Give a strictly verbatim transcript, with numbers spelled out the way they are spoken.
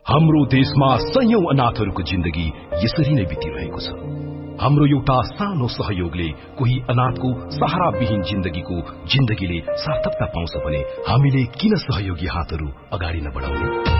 हाम्रो देशमा सयौं अनाथहरूको जिन्दगी यसरी नै बितिरहेको छ। हाम्रो एउटा सानो सहयोगले कोही अनाथको सहाराविहीन जिन्दगीको जिन्दगीले सार्थकता पाउँछ भने हामीले किन सहयोगी हातहरू अगाडि नबढाउने।